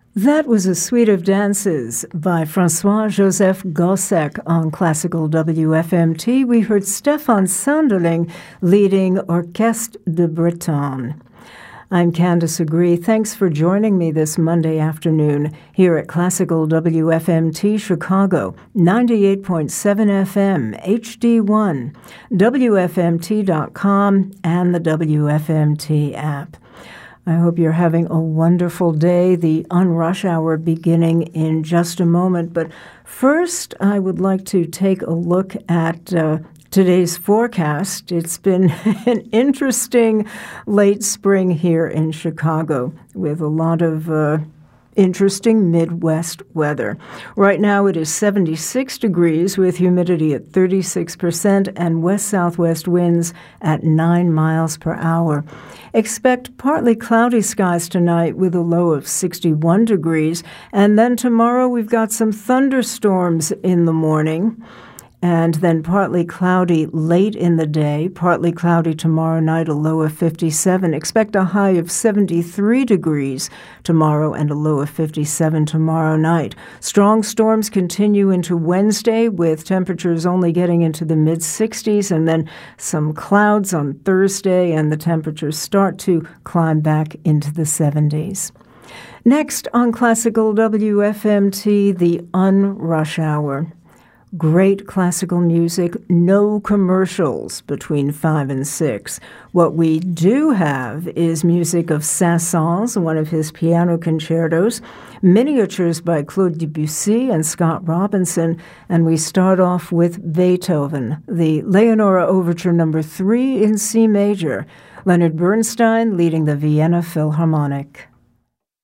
That was a suite of dances by Francois-Joseph Gossec on Classical WFMT. We heard Stefan Sanderling leading Orchestre de Bretagne. I'm Candice Agree. Thanks for joining me this Monday afternoon here at Classical WFMT Chicago, 98.7 FM, HD1, WFMT.com, and the WFMT app. I hope you're having a wonderful day. The Unrush Hour beginning in just a moment. But first, I would like to take a look at today's forecast. It's been an interesting late spring here in Chicago with a lot of interesting Midwest weather. Right now it is 76 degrees with humidity at 36% and west-southwest winds at 9 miles per hour. Expect partly cloudy skies tonight with a low of 61 degrees. And then tomorrow we've got some thunderstorms in the morning. And then partly cloudy late in the day, partly cloudy tomorrow night, a low of 57. Expect a high of 73 degrees tomorrow and a low of 57 tomorrow night. Strong storms continue into Wednesday with temperatures only getting into the mid-60s and then some clouds on Thursday and the temperatures start to climb back into the 70s. Next on Classical WFMT, the Unrush Hour. Great classical music, no commercials between 5 and 6. What we do have is music of Saint-Saëns, one of his piano concertos, miniatures by Claude Debussy and Scott Robinson, and we start off with Beethoven, the Leonora Overture No. 3 in C major, Leonard Bernstein leading the Vienna Philharmonic.